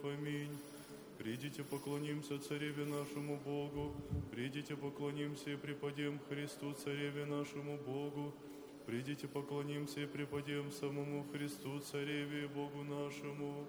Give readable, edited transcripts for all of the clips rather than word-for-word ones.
Аминь. Придите, поклонимся Цареве нашему Богу, придите, поклонимся и преподем Христу, Цареве нашему Богу, придите, поклонимся и преподем самому Христу, Цареве и Богу нашему.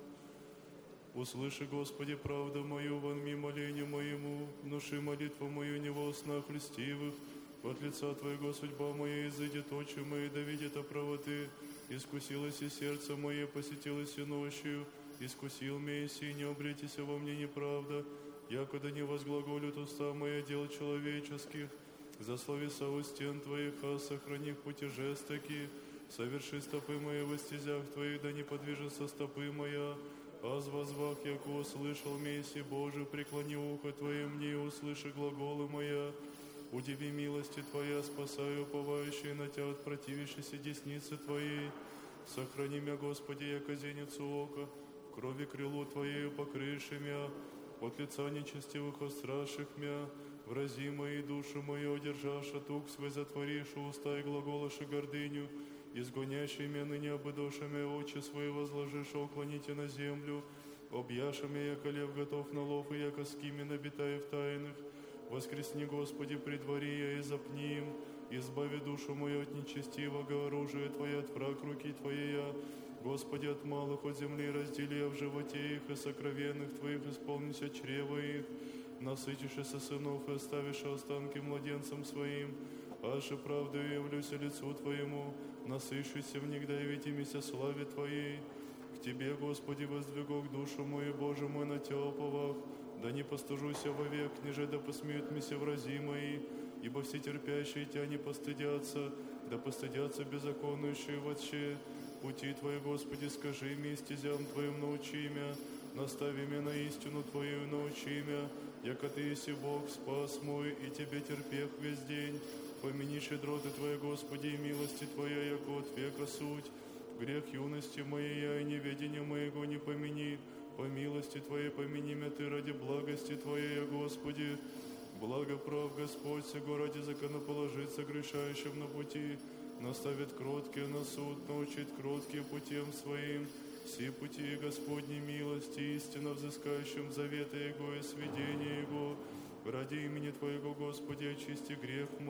Услыши, Господи, правду мою, вонми молению моему, внуши молитву мою не во снах льстивых, от лица Твоего судьба моя изыдет очи мои, да видит о правоты, искусилось и сердце мое, посетилось и ночью, искусил меня, и не обретися во мне неправда, якогда не возглаголют уста мои дел человеческих, за словеса у стен Твоих, а сохрани пути жестоки, соверши стопы мои во стезях Твоих, да не подвижется стопы моя, аз возвах, яко услышал Месси Боже, преклони ухо Твое мне и услыши глаголы моя, удиви милости Твоя, спасаю уповающие на Тя от противящейся десницы Твоей, сохрани меня, Господи, яко зеницу ока, крови крылу Твоею покрыши мя, от лица нечестивых остраших мя, врази мои душу мою, одержаша тук свой, затворишь уста и глаголоши гордыню, изгонящий меня ныне обыдошами очи свои возложишь, уклоните на землю, объяшами, яко лев готов на лов, и яко скимин обитая в тайных, воскресни, Господи, при дворе я и запни им, избави душу мою от нечестивого оружия Твоя, от враг руки Твоей, Господи, от малых от земли раздели я в животе их, и сокровенных Твоих исполнися чрева их, насытишься сынов и оставишь останки младенцам своим, аше правдою явлюся лицу Твоему, насыщуся внегда и видимися славе Твоей. К Тебе, Господи, воздвигу душу мою, Боже мой, на Тя уповах, да не постыжуся вовек, ниже да посмеют мися врази мои, ибо все терпящие Тя не постыдятся, да постыдятся беззаконующие вообще. Пути Твои, Господи, скажи мне, стезям Твоим научи меня, настави меня на истину Твою, научи меня, яко Ты еси Бог, спас мой, и Тебе терпех весь день. Помяни щедроты Твои, Господи, и милости Твоя, яко от века суть. Грех юности моей я и неведения моего не помяни, по милости Твоей помяни меня Ты ради благости Твоей, Господи. Благо прав Господь, сего ради законоположиться грешающим на пути, наставит кроткие на суд, научит кроткие путем своим, все пути Господней милости, истинно взыскающим завета Его и сведения Его. Ради имени Твоего, Господи, очисти грех мой.